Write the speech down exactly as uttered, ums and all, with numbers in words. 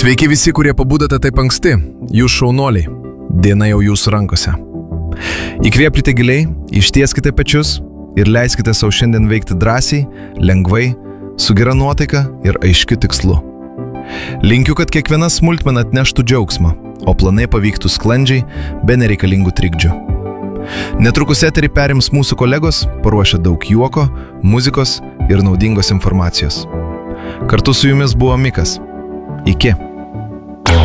Sveiki visi, kurie pabudote taip anksti, jūs šaunoliai, diena jau jūsų rankose. Įkvėpkite giliai, ištieskite pečius ir leiskite savo šiandien veikti drąsiai, lengvai, su gera nuotaika ir aiškiu tikslu. Linkiu, kad kiekviena smulkmena atneštų džiaugsmą, o planai pavyktų sklandžiai, be nereikalingų trikdžių. Netrukus eterį perims mūsų kolegos, paruošę daug juoko, muzikos ir naudingos informacijos. Kartu su jumis buvo Mikas. Iki.